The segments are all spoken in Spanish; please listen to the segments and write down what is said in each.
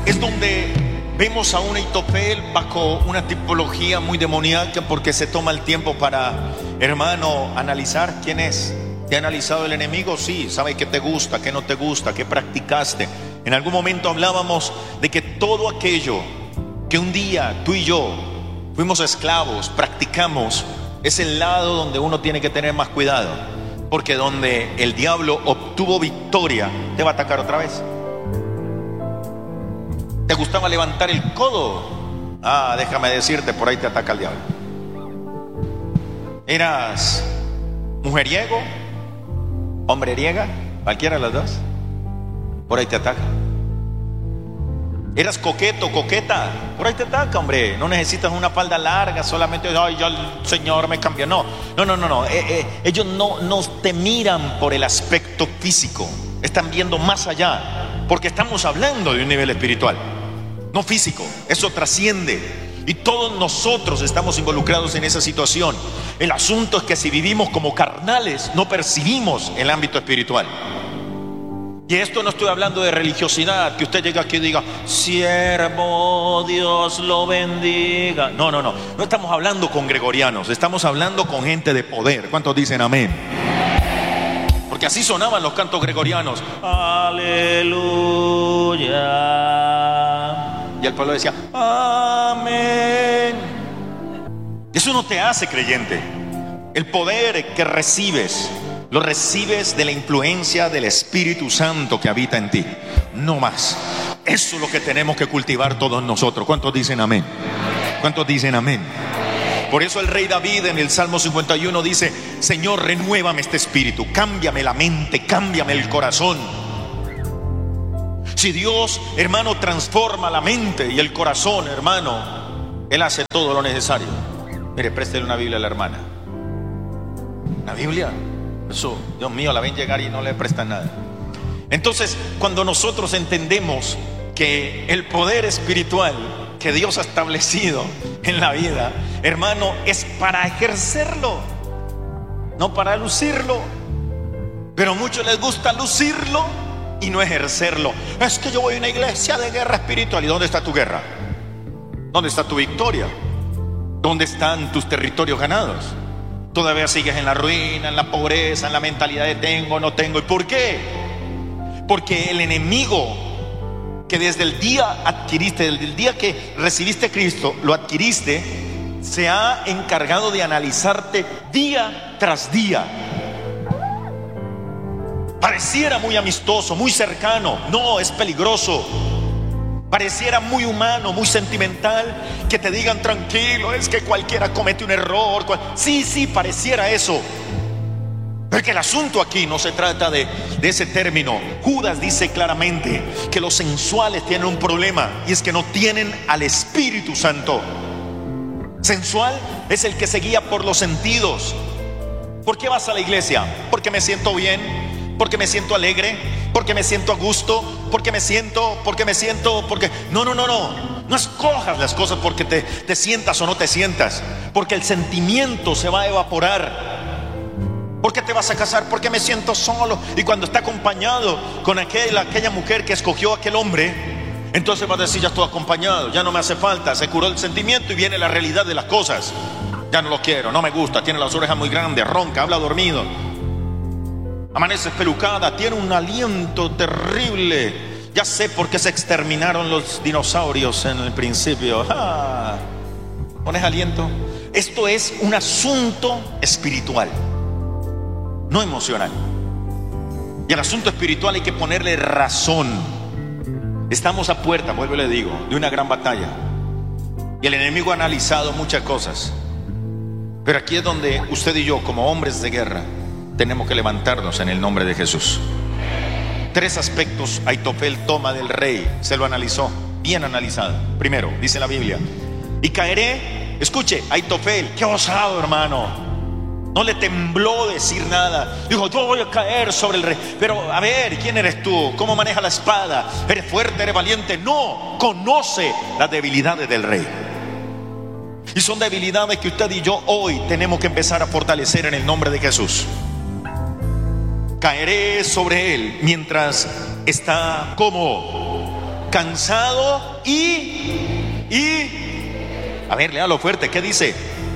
es donde vemos a un Aitofel bajo una tipología muy demoníaca, porque se toma el tiempo para, hermano, analizar quién es. ¿Te ha analizado el enemigo? Sí, sabe qué te gusta, qué no te gusta, qué practicaste. En algún momento hablábamos de que todo aquello que un día tú y yo fuimos esclavos, practicamos, es el lado donde uno tiene que tener más cuidado, porque donde el diablo obtuvo victoria, te va a atacar otra vez. ¿Te gustaba levantar el codo? Déjame decirte, por ahí te ataca el diablo. ¿Eras mujeriego, hombreriega, cualquiera de las dos? Por ahí te ataca. ¿Eras coqueto, coqueta? Por ahí te ataca, hombre. No necesitas una falda larga, solamente, ay, ya el Señor me cambió. No. Ellos no te miran por el aspecto físico. Están viendo más allá, porque estamos hablando de un nivel espiritual, no físico. Eso trasciende. Y todos nosotros estamos involucrados en esa situación. El asunto es que si vivimos como carnales, no percibimos el ámbito espiritual. Y esto no estoy hablando de religiosidad, que usted llega aquí y diga, siervo, Dios lo bendiga. No estamos hablando con gregorianos, estamos hablando con gente de poder. ¿Cuántos dicen amén? Porque así sonaban los cantos gregorianos. Aleluya. Y el pueblo decía, amén. Eso no te hace creyente. El poder que recibes, lo recibes de la influencia del Espíritu Santo que habita en ti, no más. Eso es lo que tenemos que cultivar todos nosotros. ¿Cuántos dicen amén? ¿Cuántos dicen amén? Por eso el rey David en el Salmo 51 dice, Señor, renuévame este espíritu, cámbiame la mente, cámbiame el corazón. Si Dios, hermano, transforma la mente y el corazón, hermano, Él hace todo lo necesario. Mire, préstele una Biblia a la hermana. ¿Una Biblia? Eso, Dios mío, la ven llegar y no le prestan nada. Entonces, cuando nosotros entendemos que el poder espiritual que Dios ha establecido en la vida, hermano, es para ejercerlo, no para lucirlo. Pero a muchos les gusta lucirlo y no ejercerlo. Es que yo voy a una iglesia de guerra espiritual. ¿Y dónde está tu guerra? ¿Dónde está tu victoria? ¿Dónde están tus territorios ganados? Todavía sigues en la ruina, en la pobreza, en la mentalidad de tengo, no tengo. ¿Y por qué? Porque el enemigo que desde el día adquiriste, desde el día que recibiste a Cristo, lo adquiriste, se ha encargado de analizarte día tras día. Pareciera muy amistoso, muy cercano. No, es peligroso. Pareciera muy humano, muy sentimental, que te digan tranquilo, es que cualquiera comete un error. Sí, pareciera eso. Pero que el asunto aquí no se trata de ese término. Judas dice claramente que los sensuales tienen un problema, y es que no tienen al Espíritu Santo. Sensual es el que se guía por los sentidos. ¿Por qué vas a la iglesia? Porque me siento bien, porque me siento alegre, porque me siento a gusto, porque no escojas las cosas porque te sientas o no te sientas, porque el sentimiento se va a evaporar. ¿Por qué te vas a casar? Porque me siento solo. Y cuando está acompañado con aquella mujer que escogió a aquel hombre, entonces va a decir, ya estoy acompañado, ya no me hace falta. Se curó el sentimiento y viene la realidad de las cosas. Ya no lo quiero, no me gusta, tiene las orejas muy grandes, ronca, habla dormido, amanece pelucada, tiene un aliento terrible. Ya sé por qué se exterminaron los dinosaurios en el principio. ¿Pones aliento? Esto es un asunto espiritual, no emocional. Y al asunto espiritual hay que ponerle razón. Estamos a puerta, vuelvo y le digo, de una gran batalla. Y el enemigo ha analizado muchas cosas. Pero aquí es donde usted y yo, como hombres de guerra, tenemos que levantarnos en el nombre de Jesús. 3 aspectos Aitofel toma del rey. Se lo analizó, bien analizado. Primero, dice la Biblia, y caeré. Escuche, Aitofel, qué osado, hermano. No le tembló decir nada. Dijo, yo voy a caer sobre el rey. Pero a ver, ¿quién eres tú? ¿Cómo manejas la espada? ¿Eres fuerte? ¿Eres valiente? No, conoce las debilidades del rey. Y son debilidades que usted y yo hoy tenemos que empezar a fortalecer en el nombre de Jesús. Caeré sobre él mientras está como cansado a ver, léalo fuerte, ¿qué dice?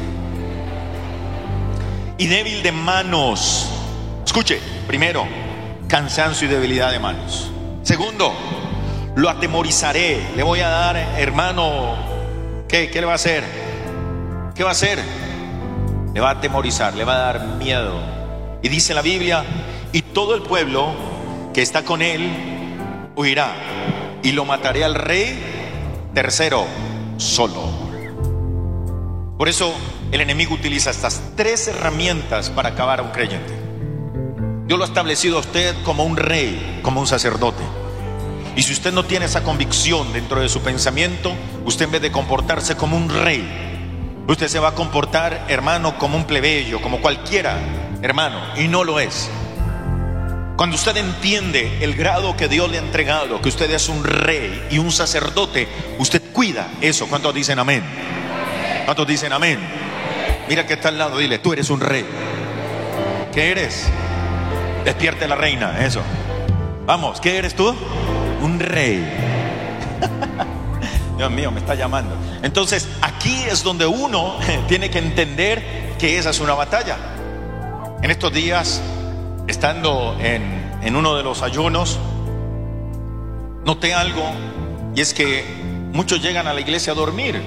Y débil de manos. Escuche, primero, cansancio y debilidad de manos. Segundo, lo atemorizaré. Le voy a dar, hermano, ¿qué le va a hacer? ¿Qué va a hacer? Le va a atemorizar, le va a dar miedo. Y dice la Biblia, y todo el pueblo que está con él huirá, y lo mataré al rey. Tercero, solo. Por eso el enemigo utiliza estas tres herramientas para acabar a un creyente. Dios lo ha establecido a usted como un rey, como un sacerdote. Y si usted no tiene esa convicción dentro de su pensamiento, usted en vez de comportarse como un rey, usted se va a comportar, hermano, como un plebeyo, como cualquiera, hermano, y no lo es. Cuando usted entiende el grado que Dios le ha entregado, que usted es un rey y un sacerdote, usted cuida eso. ¿Cuántos dicen amén? ¿Cuántos dicen amén? Mira que está al lado, dile, tú eres un rey. ¿Qué eres? Despierte la reina, eso. Vamos, ¿qué eres tú? Un rey. Dios mío, me está llamando. Entonces, aquí es donde uno tiene que entender que esa es una batalla. En estos días, estando en uno de los ayunos, noté algo, y es que muchos llegan a la iglesia a dormir.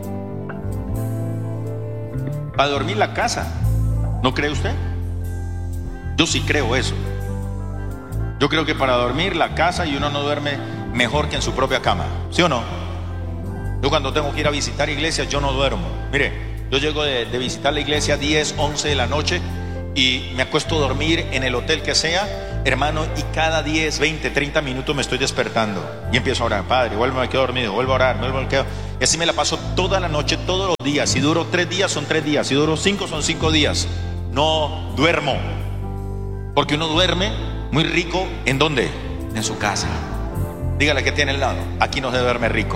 Para dormir la casa. ¿No cree usted? Yo sí creo eso. Yo creo que para dormir la casa, y uno no duerme mejor que en su propia cama. ¿Sí o no? Yo cuando tengo que ir a visitar iglesias, yo no duermo. Mire, yo llego de visitar la iglesia 10, 11 de la noche y me acuesto a dormir en el hotel que sea, hermano, y cada 10, 20, 30 minutos me estoy despertando y empiezo a orar. Padre, vuelvo, me quedo dormido, vuelvo a orar, me quedo. Y así me la paso toda la noche, todos los días. Si duro 3 días, son 3 días. Si duro 5, son 5 días. No duermo. Porque uno duerme muy rico, ¿en dónde? En su casa. Dígale que tiene al lado, aquí no se duerme rico.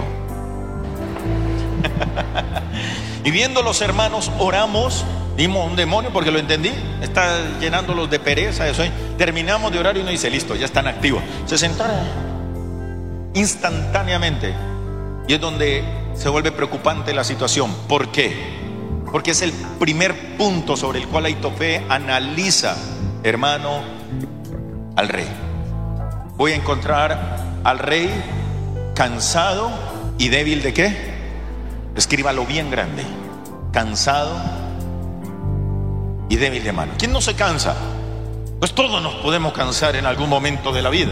Y viendo los hermanos, oramos, dimos un demonio porque lo entendí, está llenándolos de pereza, de sueño. Terminamos de orar y uno dice, listo, ya están activos. Se sentaron instantáneamente. Y es donde se vuelve preocupante la situación. ¿Por qué? Porque es el primer punto sobre el cual Ahitofel analiza, hermano, al rey. Voy a encontrar al rey cansado y débil de ¿qué? Escríbalo bien grande. Cansado y débil de mano. ¿Quién no se cansa? Pues todos nos podemos cansar en algún momento de la vida.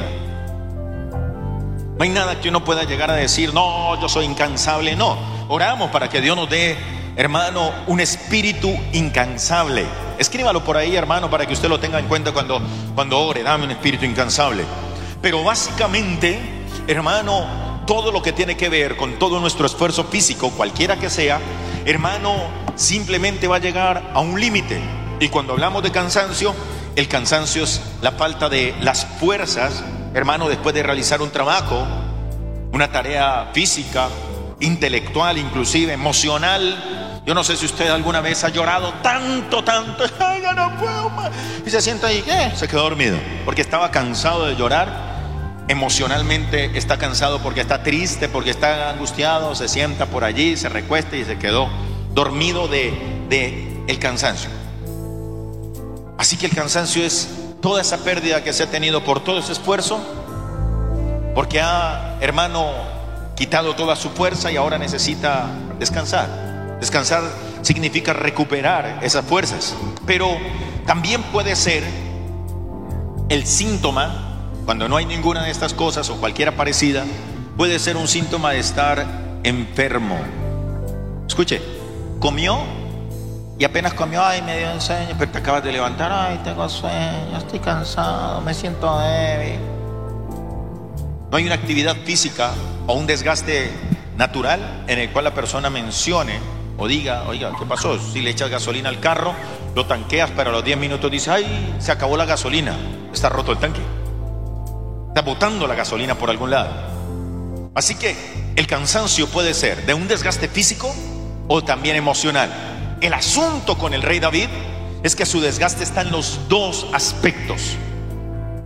No hay nada que uno pueda llegar a decir, no, yo soy incansable. No, oramos para que Dios nos dé, hermano, un espíritu incansable. Escríbalo por ahí, hermano, para que usted lo tenga en cuenta cuando ore. Dame un espíritu incansable. Pero básicamente, hermano, todo lo que tiene que ver con todo nuestro esfuerzo físico, cualquiera que sea, hermano, simplemente va a llegar a un límite. Y cuando hablamos de cansancio, el cansancio es la falta de las fuerzas, hermano, después de realizar un trabajo, una tarea física, intelectual, inclusive emocional. Yo no sé si usted alguna vez ha llorado tanto, ay, ya no puedo más, y se sienta ahí, se quedó dormido porque estaba cansado de llorar. Emocionalmente está cansado porque está triste, porque está angustiado, se sienta por allí, se recuesta y se quedó dormido de el cansancio. Así que el cansancio es toda esa pérdida que se ha tenido por todo ese esfuerzo, porque ha, hermano, quitado toda su fuerza y ahora necesita descansar. Descansar significa recuperar esas fuerzas. Pero también puede ser el síntoma, cuando no hay ninguna de estas cosas o cualquiera parecida, puede ser un síntoma de estar enfermo. Escuche, comió y apenas comió, ay, me dio un sueño, pero te acabas de levantar, ay, tengo sueño, estoy cansado, me siento débil. No hay una actividad física o un desgaste natural en el cual la persona mencione o diga, oiga, ¿qué pasó? Si le echas gasolina al carro, lo tanqueas, pero a los 10 minutos dices, ay, se acabó la gasolina, está roto el tanque, está botando la gasolina por algún lado. Así que el cansancio puede ser de un desgaste físico o también emocional. El asunto con el rey David es que su desgaste está en los dos aspectos,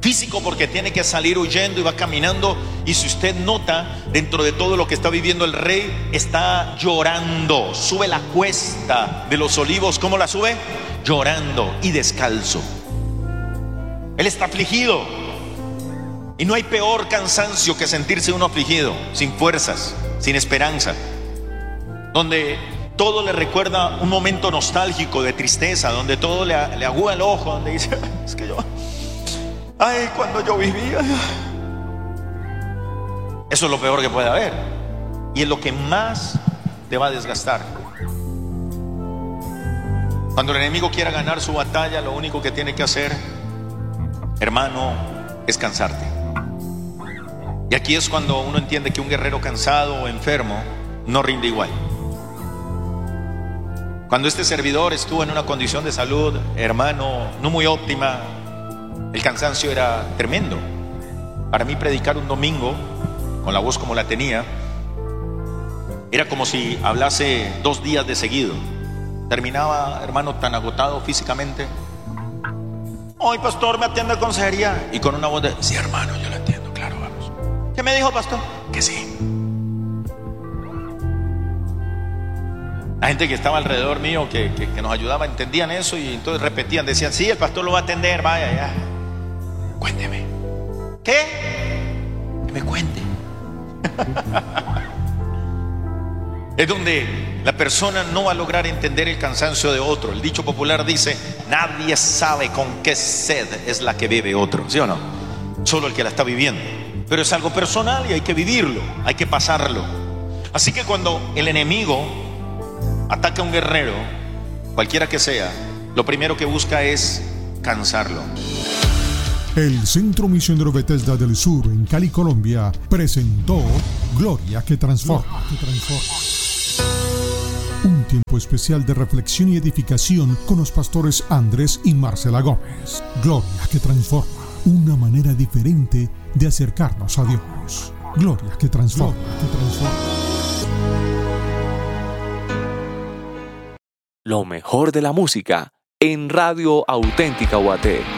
Físico porque tiene que salir huyendo y va caminando. Y si usted nota, dentro de todo lo que está viviendo el rey, está llorando. Sube la cuesta de los olivos. ¿Cómo la sube? Llorando y descalzo. Él está afligido. Y no hay peor cansancio que sentirse uno afligido, sin fuerzas, sin esperanza, donde todo le recuerda un momento nostálgico de tristeza, donde todo le agúa el ojo, donde dice: es que yo, ay, cuando yo vivía. Eso es lo peor que puede haber, y es lo que más te va a desgastar. Cuando el enemigo quiera ganar su batalla, lo único que tiene que hacer, hermano, es cansarte. Y aquí es cuando uno entiende que un guerrero cansado o enfermo no rinde igual. Cuando este servidor estuvo en una condición de salud, hermano, no muy óptima, el cansancio era tremendo. Para mí predicar un domingo con la voz como la tenía era como si hablase 2 días de seguido. Terminaba, hermano, tan agotado físicamente. Hoy, pastor, me atiende a consejería. Y con una voz de: sí, hermano, yo lo entiendo, claro, vamos. ¿Qué me dijo, pastor? Que sí. La gente que estaba alrededor mío, que nos ayudaba, entendían eso y entonces repetían, decían: sí, el pastor lo va a atender, vaya, ya. Cuénteme. ¿Qué? Que me cuente. Es donde la persona no va a lograr entender el cansancio de otro. El dicho popular dice: nadie sabe con qué sed es la que bebe otro, ¿sí o no? Solo el que la está viviendo. Pero es algo personal y hay que vivirlo, hay que pasarlo. Así que cuando el enemigo ataca a un guerrero, cualquiera que sea, lo primero que busca es cansarlo. El Centro Misionero Bethesda del Sur en Cali, Colombia, presentó Gloria que Transforma. Un tiempo especial de reflexión y edificación con los pastores Andrés y Marcela Gómez. Gloria que Transforma, una manera diferente de acercarnos a Dios. Gloria que Transforma. Lo mejor de la música en Radio Auténtica UAT.